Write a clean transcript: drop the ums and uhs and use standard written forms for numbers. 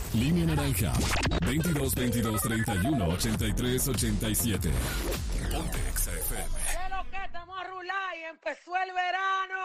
Línea naranja. 22 22 31 83 87. Ponte Exa FM. ¿Qué es lo que estamos a rular y empezó el verano?